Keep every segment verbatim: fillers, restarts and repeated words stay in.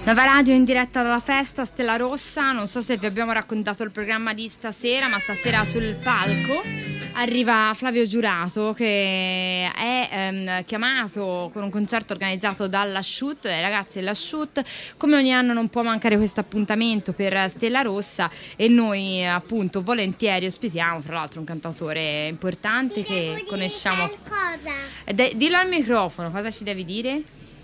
Nova Radio in diretta dalla festa Stella Rossa. Non so se vi abbiamo raccontato il programma di stasera, ma stasera sul palco arriva Flavio Giurato, che è ehm, chiamato con un concerto organizzato dalla Shoot, dai ragazzi della Shoot. Come ogni anno non può mancare questo appuntamento per Stella Rossa e noi appunto volentieri ospitiamo fra l'altro un cantautore importante. Ti che conosciamo. De- dillo al microfono, cosa ci devi dire?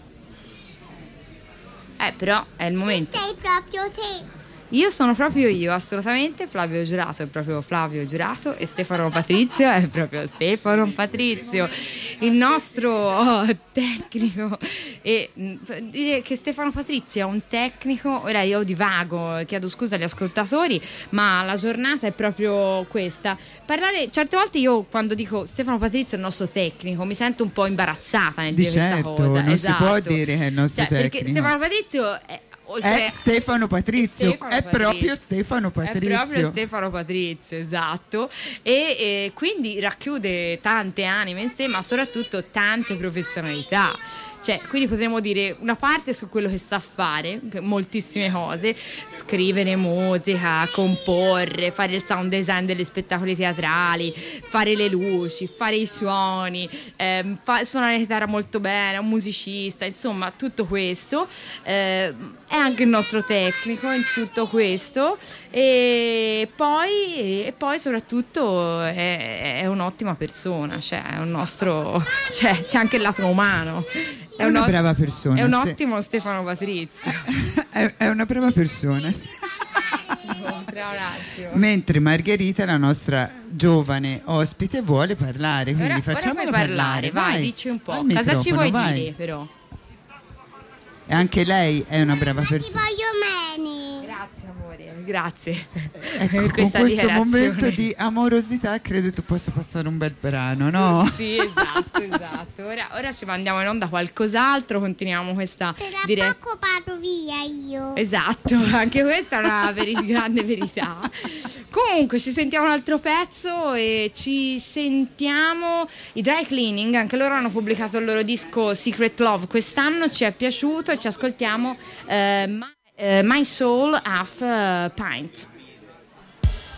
Eh, però è il momento. Sei proprio te. Io sono proprio io, assolutamente. Flavio Giurato è proprio Flavio Giurato e Stefano Patrizio è proprio Stefano Patrizio, il nostro oh, tecnico. E dire che Stefano Patrizio è un tecnico, ora io divago, chiedo scusa agli ascoltatori, ma la giornata è proprio questa. Parlare, certe volte io quando dico Stefano Patrizio è il nostro tecnico mi sento un po' imbarazzata nel di dire certo, questa cosa. Non esatto. si può dire che è il nostro cioè, tecnico. Perché Stefano Patrizio è Oltre è Stefano Patrizio, Stefano è Patrizio. proprio Stefano Patrizio. È proprio Stefano Patrizio, esatto. E, e quindi racchiude tante anime in sé, ma soprattutto tante professionalità. Cioè, quindi potremmo dire una parte su quello che sa fare, moltissime cose, scrivere musica, comporre, fare il sound design degli spettacoli teatrali, fare le luci, fare i suoni, ehm, fa- suonare la chitarra molto bene, è un musicista, insomma tutto questo. Eh, è anche il nostro tecnico in tutto questo e poi, e poi soprattutto è, è un'ottima persona, cioè è un nostro, cioè c'è anche il lato umano. È, è una un, brava persona. È un se... ottimo Stefano Patrizio. è, è una brava persona. Mentre Margherita, la nostra giovane ospite, vuole parlare, quindi ora, facciamola ora parlare. parlare. Vai, vai, dici un po'. Al Cosa ci vuoi vai. dire però? E anche lei è una brava persona. Ti voglio bene. Grazie amore, grazie. Ecco, per con questo momento dichiarazione di amorosità credo tu possa passare un bel brano, no? Sì, esatto, esatto. Ora, ora ci mandiamo in onda qualcos'altro, continuiamo questa Tra diretta. poco vado via io. Esatto, anche questa è una veri- grande verità. Comunque ci sentiamo un altro pezzo e ci sentiamo i Dry Cleaning, anche loro hanno pubblicato il loro disco Secret Love quest'anno, ci è piaciuto e ci ascoltiamo eh, My, eh, My Soul Half uh, Pint.